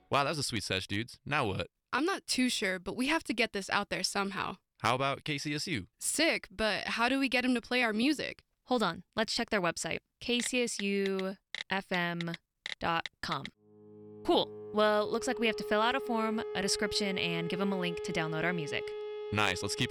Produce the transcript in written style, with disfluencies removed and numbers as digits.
Wow, that was a sweet sesh, dudes. Now what? I'm not too sure, but we have to get this out there somehow. How about KCSU? Sick, but how do we get him to play our music? Hold on, let's check their website, kcsufm.com. Cool. Well, looks like we have to fill out a form, a description, and give them a link to download our music. Nice, let's keep